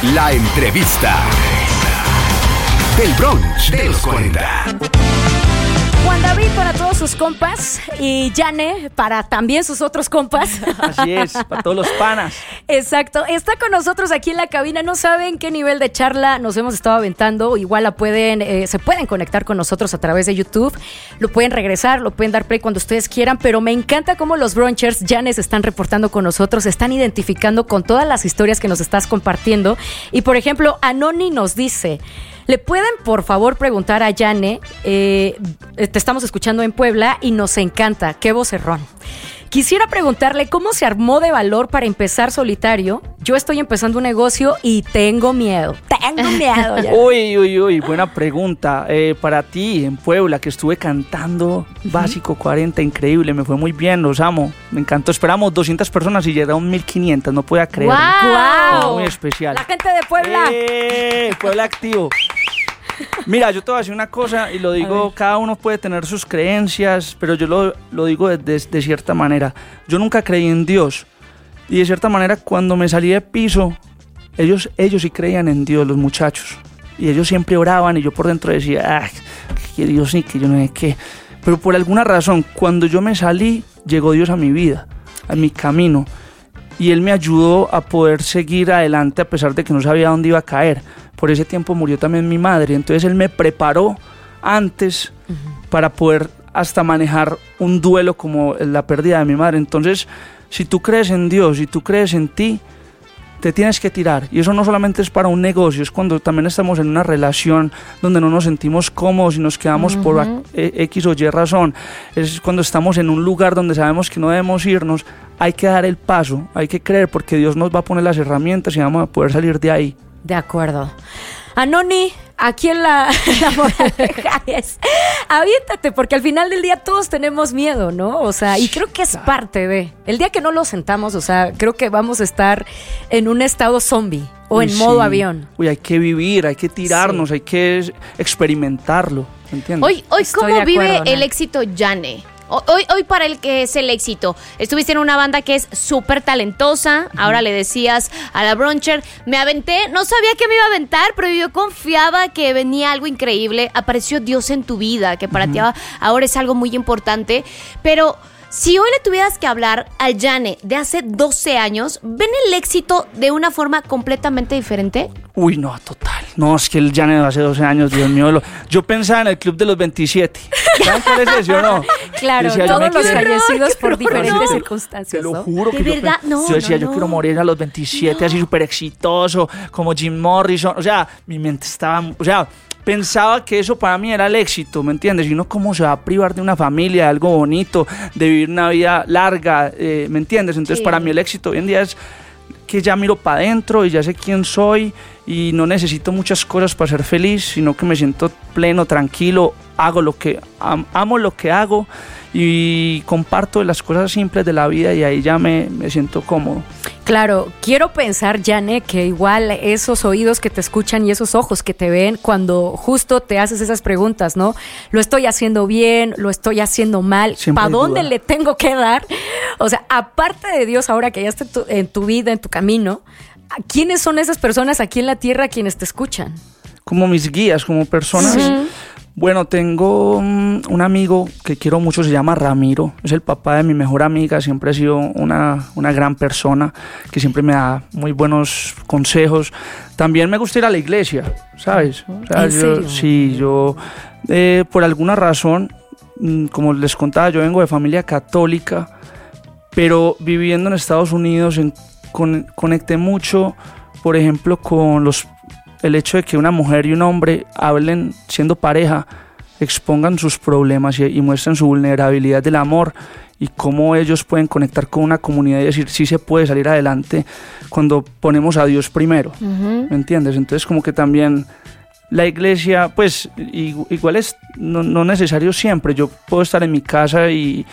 La entrevista del brunch de los 40. Juan David para todos sus compas y Yane para también sus otros compas. Así es, para todos los panas. Exacto, está con nosotros aquí en la cabina. No saben qué nivel de charla nos hemos estado aventando. Igual se pueden conectar con nosotros a través de YouTube. Lo pueden regresar, lo pueden dar play cuando ustedes quieran. Pero me encanta cómo los brunchers, Yane, se están reportando con nosotros, se están identificando con todas las historias que nos estás compartiendo. Y por ejemplo, Anoni nos dice: ¿le pueden por favor preguntar a Yane? Te estamos escuchando en Puebla y nos encanta, qué vocerrón. Quisiera preguntarle cómo se armó de valor para empezar solitario. Yo estoy empezando un negocio y tengo miedo. Uy, buena pregunta. Para ti, en Puebla, que estuve cantando Básico 40, increíble, me fue muy bien, los amo. Me encantó, esperamos 200 personas y llegaron 1500, no podía creerlo. ¡Wow! Muy especial. La gente de Puebla. Puebla activo. Mira, yo te voy a decir una cosa y lo digo, cada uno puede tener sus creencias, pero yo lo digo de cierta manera. Yo nunca creí en Dios y de cierta manera cuando me salí de piso, ellos sí creían en Dios, los muchachos. Y ellos siempre oraban y yo por dentro decía, que Dios sí, que yo no sé qué. Pero por alguna razón, cuando yo me salí, llegó Dios a mi vida, a mi camino. Y Él me ayudó a poder seguir adelante a pesar de que no sabía dónde iba a caer. Por ese tiempo murió también mi madre, entonces Él me preparó antes para poder hasta manejar un duelo como la pérdida de mi madre. Entonces, si tú crees en Dios, si tú crees en ti, te tienes que tirar. Y eso no solamente es para un negocio, es cuando también estamos en una relación donde no nos sentimos cómodos y nos quedamos por X o Y razón. Es cuando estamos en un lugar donde sabemos que no debemos irnos, hay que dar el paso, hay que creer porque Dios nos va a poner las herramientas y vamos a poder salir de ahí. De acuerdo. Anoni, aquí en la moraleja es: aviéntate, porque al final del día todos tenemos miedo, ¿no? O sea, y creo que es parte de... El día que no lo sentamos, o sea, creo que vamos a estar en un estado zombie o en modo avión. Hay que vivir, hay que tirarnos, hay que experimentarlo, ¿entiendes? Hoy ¿cómo vive el éxito Yane? Hoy para el que es el éxito, estuviste en una banda que es súper talentosa, ahora le decías a la bruncher, me aventé, no sabía que me iba a aventar, pero yo confiaba que venía algo increíble, apareció Dios en tu vida, que para ti ahora es algo muy importante, pero si hoy le tuvieras que hablar al Yane de hace 12 años, ¿ven el éxito de una forma completamente diferente? Uy, no, total. No, es que el Yane de hace 12 años, Dios mío, yo pensaba en el club de los 27. ¿Saben cuál es ese o no? Claro, decía, todos los fallecidos por diferentes circunstancias. Te lo juro. ¿De verdad? Yo decía, yo quiero morir a los 27, así súper exitoso, como Jim Morrison. O sea, mi mente estaba... O sea, pensaba que eso para mí era el éxito, ¿me entiendes? Y uno cómo se va a privar de una familia, de algo bonito, de vivir una vida larga, ¿me entiendes? Entonces para mí el éxito hoy en día es que ya miro para adentro y ya sé quién soy y no necesito muchas cosas para ser feliz, sino que me siento pleno, tranquilo, hago lo que amo lo que hago y comparto las cosas simples de la vida y ahí ya me siento cómodo. Claro, quiero pensar, Yane, que igual esos oídos que te escuchan y esos ojos que te ven cuando justo te haces esas preguntas, ¿no? ¿Lo estoy haciendo bien? ¿Lo estoy haciendo mal? ¿Para dónde le tengo que dar? O sea, aparte de Dios, ahora que ya está en tu vida, en tu camino, ¿quiénes son esas personas aquí en la tierra quienes te escuchan? Como mis guías, como personas... Bueno, tengo un amigo que quiero mucho, se llama Ramiro, es el papá de mi mejor amiga, siempre ha sido una gran persona que siempre me da muy buenos consejos. También me gusta ir a la iglesia, ¿sabes? O sea, ¿En serio? yo por alguna razón, como les contaba, yo vengo de familia católica, pero viviendo en Estados Unidos conecté mucho, por ejemplo, con el hecho de que una mujer y un hombre hablen siendo pareja, expongan sus problemas y muestren su vulnerabilidad del amor y cómo ellos pueden conectar con una comunidad y decir sí se puede salir adelante cuando ponemos a Dios primero, ¿me entiendes? Entonces como que también la iglesia, pues igual es no necesario siempre, yo puedo estar en mi casa y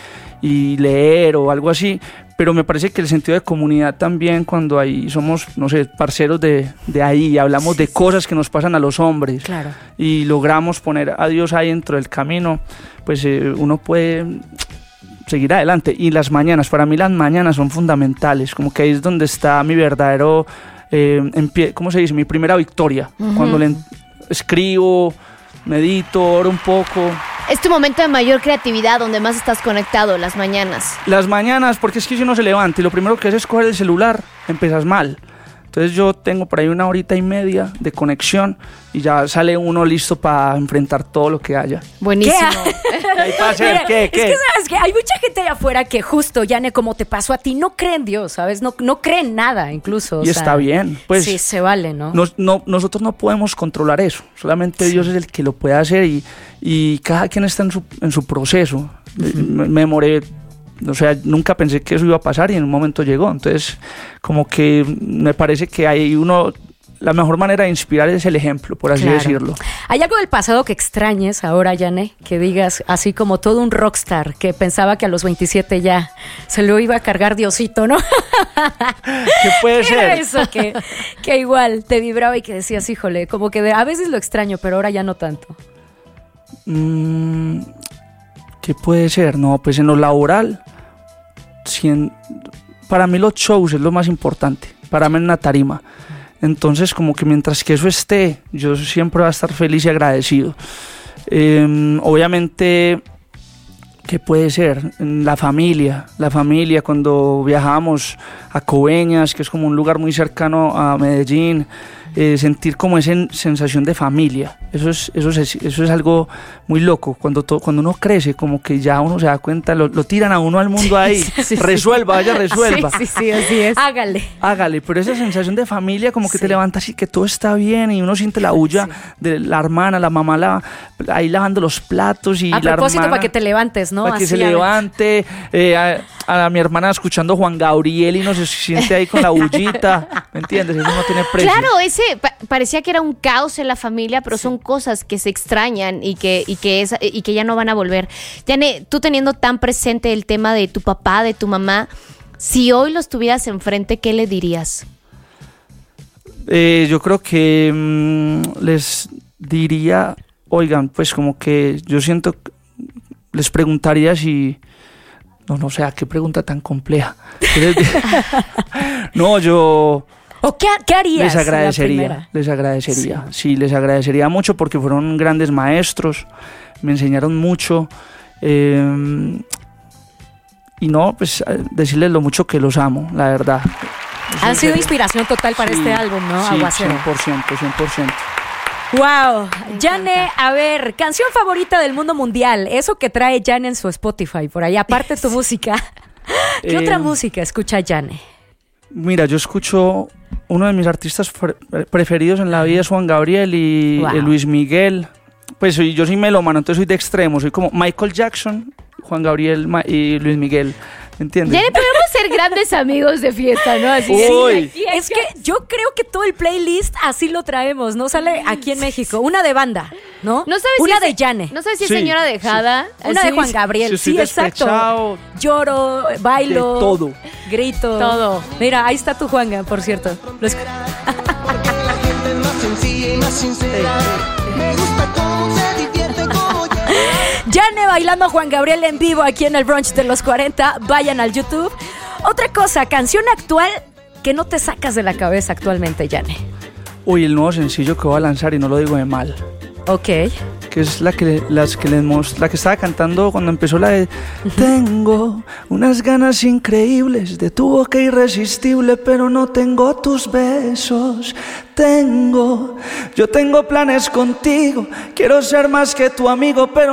leer o algo así, pero me parece que el sentido de comunidad también, cuando ahí somos, no sé, parceros de ahí y hablamos de cosas que nos pasan a los hombres, claro, y logramos poner a Dios ahí dentro del camino, pues uno puede seguir adelante. Y las mañanas, para mí las mañanas son fundamentales, como que ahí es donde está mi verdadero ¿cómo se dice? Mi primera victoria. Cuando escribo, medito, oro un poco. Es tu momento de mayor creatividad, donde más estás conectado, las mañanas. Las mañanas, porque es que si uno se levanta y lo primero que hace es coger el celular, empiezas mal. Entonces yo tengo por ahí 1.5 horas de conexión y ya sale uno listo para enfrentar todo lo que haya. Buenísimo. ¿Qué? Es que sabes que hay mucha gente allá afuera que justo, Yane, como te pasó a ti, no cree en Dios, ¿sabes? No cree en nada, incluso. Y está bien. Pues sí, se vale, ¿no? Nosotros no podemos controlar eso. Solamente Dios es el que lo puede hacer y cada quien está en su proceso. Me demoré. O sea, nunca pensé que eso iba a pasar y en un momento llegó. Entonces, como que me parece que hay la mejor manera de inspirar es el ejemplo, por así decirlo. ¿Hay algo del pasado que extrañes ahora, Yane? Que digas, así como todo un rockstar, que pensaba que a los 27 ya se lo iba a cargar Diosito, ¿no? ¿Qué puede ser? Era eso que igual te vibraba y que decías, híjole, como que a veces lo extraño, pero ahora ya no tanto. ¿Qué puede ser? No, pues en lo laboral, para mí los shows es lo más importante, para mí en una tarima. Entonces, como que mientras que eso esté, yo siempre voy a estar feliz y agradecido. Obviamente, ¿qué puede ser? La familia, cuando viajamos a Coveñas, que es como un lugar muy cercano a Medellín, sentir como esa sensación de familia. Eso es algo muy loco. Cuando uno crece, como que ya uno se da cuenta, lo tiran a uno al mundo ahí. Sí. Resuelva. Sí, así es. Hágale. Pero esa sensación de familia, como que te levantas y que todo está bien y uno siente la bulla de la hermana, la mamá ahí lavando los platos y a la propósito, hermana, para que te levantes, ¿no? Para que se levante, a mi hermana escuchando Juan Gabriel y no se siente ahí con la bullita, ¿me entiendes? Eso no tiene precio. Claro, parecía que era un caos en la familia, pero son cosas que se extrañan y que ya no van a volver. Yane, tú teniendo tan presente el tema de tu papá, de tu mamá, si hoy los tuvieras enfrente, ¿qué le dirías? Yo creo que les diría, oigan, pues como que yo siento, les preguntaría si... No sé, qué pregunta tan compleja. No, yo... ¿O qué harías? Les agradecería. Sí, les agradecería mucho porque fueron grandes maestros, me enseñaron mucho. Y no, pues decirles lo mucho que los amo, la verdad. Han sido inspiración total para este álbum, ¿no? Sí, Aguacero. 100%. Wow, Yane, a ver, canción favorita del mundo mundial, eso que trae Yane en su Spotify, por ahí, aparte de tu música. ¿Qué otra música escucha Yane? Mira, yo escucho, uno de mis artistas preferidos en la vida es Juan Gabriel y Luis Miguel. Pues yo soy melómano, entonces soy de extremo, soy como Michael Jackson, Juan Gabriel y Luis Miguel. ¿Entiendes? Ya podemos ser grandes amigos de fiesta, ¿no? Así es que yo creo que todo el playlist así lo traemos, ¿no? Sale aquí en México. Una de banda, ¿no? Una de Yane. No sabes si es señora dejada. Sí. Una de Juan Gabriel. Sí, exacto. Lloro, bailo. Todo. Grito. Todo. Mira, ahí está tu Juanga, por cierto. Porque la gente es más sencilla y más sincera. Me gusta cómo se divierte como yo. Yane bailando a Juan Gabriel en vivo aquí en el brunch de los 40. Vayan al YouTube. Otra cosa, canción actual que no te sacas de la cabeza actualmente, Yane. Uy, el nuevo sencillo que voy a lanzar y no lo digo de mal. Ok. Que es la que estaba cantando cuando empezó la de Tengo unas ganas increíbles de tu boca irresistible, pero no tengo tus besos. Yo tengo planes contigo, quiero ser más que tu amigo, pero